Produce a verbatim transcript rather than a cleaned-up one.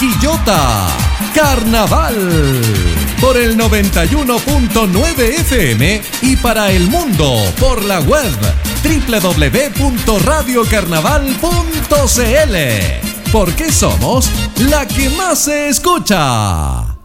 Quillota, Carnaval, por el noventa y uno punto nueve F M y para el mundo por la web doble u doble u doble u punto radio carnaval punto c l, porque somos la que más se escucha.